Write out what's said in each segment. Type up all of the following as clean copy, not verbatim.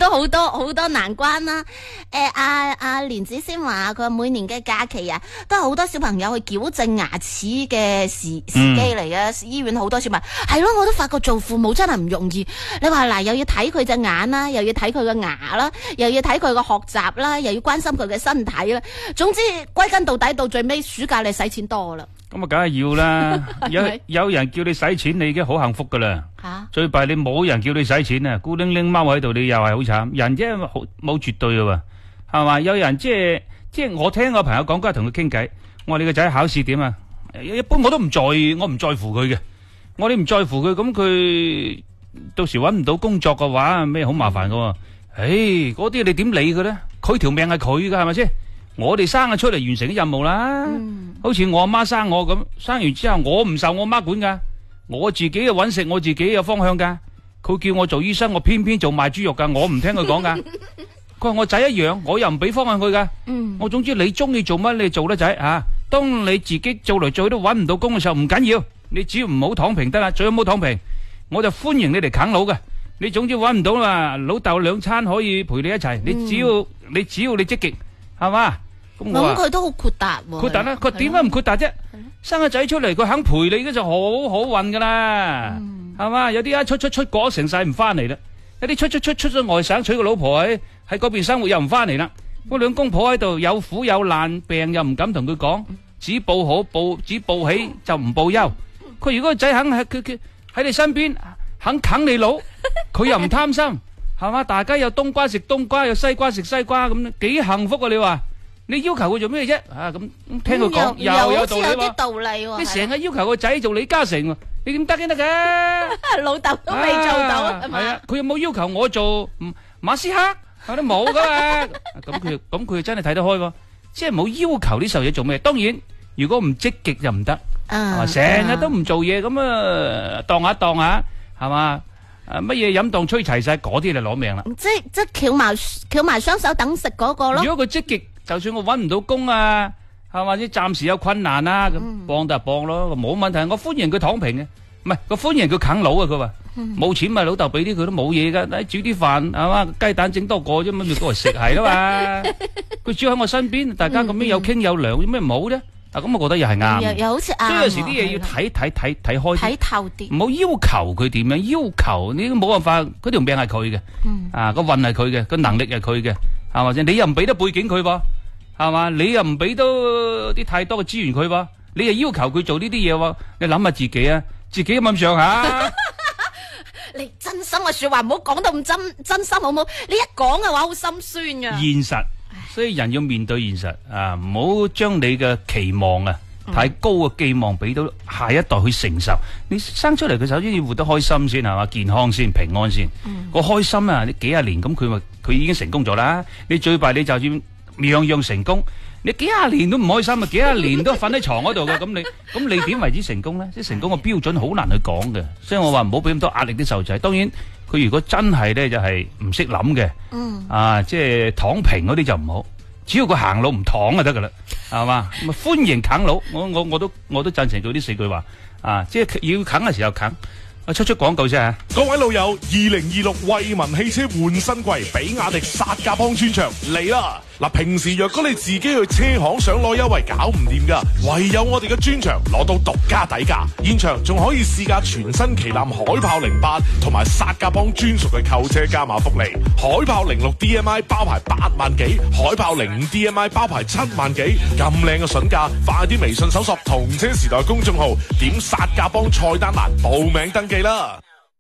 都好多難關啦。阿蓮子先話佢每年嘅假期啊，都係好多小朋友去矯正牙齒嘅時機嚟嘅。醫院好多小朋友係咯，我都發覺做父母真係唔容易。你話嗱，又要睇佢隻眼啦，又要睇佢嘅牙啦，又要睇佢嘅學習啦，又要關心佢嘅身體啦。總之歸根到底，到最尾暑假你使錢多啦。 咁啊，梗係要啦。有人叫你使錢，你已經好幸福噶啦。最弊你冇人叫你使錢啊，孤零零踎喺度，你又係好慘。人啫冇絕對噶，係嘛？有人即係我聽我朋友講，嗰日同佢傾偈，我話你個仔考試點啊？一般我都唔在乎佢嘅。我哋唔在乎佢，咁佢到時搵唔到工作嘅話，咩好麻煩噶？嗰啲你點理佢咧？佢條命係佢噶，係咪先？我哋生咗出嚟完成啲任務啦。好似我阿媽生我咁，生完之後我唔受我媽管噶，我自己嘅搵食，我自己有方向噶。佢叫我做醫生，我偏偏做賣豬肉噶，我唔聽佢講噶。佢話我仔一樣，我又唔俾方向佢噶。我總之你中意做乜你做得仔啊！當你自己做嚟做去都搵唔到工嘅時候，唔緊要，你只要唔好躺平得啦。最好唔好躺平，我就歡迎你哋啃老嘅。你總之搵唔到啦，老豆2餐可以陪你一齊。你只要你積極，係嘛？咁佢都好豁達喎。 豁達啦，佢點解唔豁達啫？生個仔出嚟，佢肯陪你嘅就好好運噶啦，係嘛？有啲出國成世唔翻嚟啦，有啲出咗外省娶個老婆喺嗰邊生活又唔翻嚟啦。嗰兩公婆喺度有苦有難，病又唔敢同佢講，只報喜就唔報憂。佢如果個仔肯佢喺你身邊，肯啃你老，佢又唔貪心，係嘛？大家有冬瓜食冬瓜，有西瓜食西瓜，咁幾幸福啊！你話？你要求佢做咩啫？咁聽佢講又有道理喎。有啲道理喎。你成日要求個仔做李嘉誠，你點得嘅？ 老豆都未做到，係咪？ 係啊，佢有冇要求我做馬斯克？都冇噶嘛。咁佢真係睇得開喎，即係冇要求呢首嘢做咩？當然，如果唔積極就唔得。成日都唔做嘢，咁啊當下，係嘛？乜嘢飲當吹齊晒，嗰啲就攞命啦。 即係翹埋雙手等食嗰個咯。 如果佢積極。就算我搵唔到工啊，係或者暫時有困難啊，咁幫得幫咯，冇問題。我歡迎佢躺平嘅，唔係我歡迎佢啃老啊。佢話冇錢咪老豆俾啲佢都冇嘢噶，煮啲飯係嘛，雞蛋整多個啫，咪過嚟食係啦嘛。佢只要喺我身邊，大家咁樣有傾有聊，有咩唔好啫？咁我覺得又係啱， 又好似啱。 所以有時啲嘢要睇開啲， 睇透啲， 唔好要求佢點樣，要求你都冇辦法，嗰條命係佢嘅，個運係佢嘅，個能力係佢嘅，係咪先？你又唔俾得背景佢噃，係嘛？你又唔俾到啲太多嘅資源佢噃，你又要求佢做呢啲嘢喎？你諗下自己啊，自己咁上下。 你真心嘅說話唔好講到咁真心好唔好？你一講嘅話好心酸噶。現實。所以人要面對現實啊，唔好將你嘅期望啊，太高嘅寄望俾到下一代去承受。你生出嚟佢首先要活得開心先係嘛，健康先，平安先。個開心啊，你幾廿年咁佢已經成功咗啦。你最弊你就算樣樣成功，你幾廿年都唔開心啊，幾廿年都瞓喺床嗰度嘅，咁你點為之成功咧？即係成功嘅標準好難去講嘅。所以我話唔好俾咁多壓力啲細路仔。當然。佢如果真係咧就係唔識諗嘅，即係躺平嗰啲就唔好，只要佢行路唔躺就得噶啦，係嘛？咁啊歡迎啃老，我都贊成佢呢4句話，即係要啃嘅時候啃。出廣告先吓， 各位老友，2026惠民汽車換新季，比亞迪薩甲邦專場嚟啦！嗱，平時若果你自己去車行想攞優惠搞唔掂噶，唯有我哋嘅專場攞到獨家底價，現場仲可以試駕全新旗艦海豹08同埋薩甲邦專屬嘅購車加碼福利，海豹06 DMI 包牌8萬幾，海豹05 DMI 包牌7萬幾，咁靚嘅筍價，快啲微信搜索同車時代公眾號，點薩甲邦菜單欄報名登記啦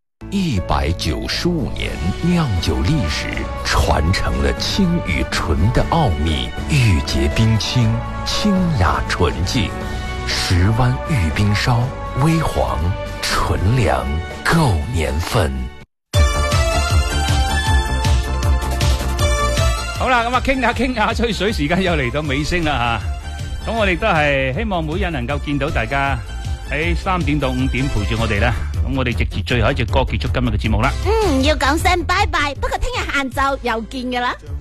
！195年釀酒歷史，傳承了清與純的奧秘，玉潔冰清，清雅純淨，10灣玉冰燒，微黃純糧，夠年份。 好啦，咁啊傾下吹水時間又嚟到尾聲啦吓，咁我哋都係希望每日能夠見到大家喺3點到5點陪住我哋啦。咁我哋直接最後一隻歌結束今日嘅節目啦。 要講聲拜拜，不過聽日晏晝又見㗎啦。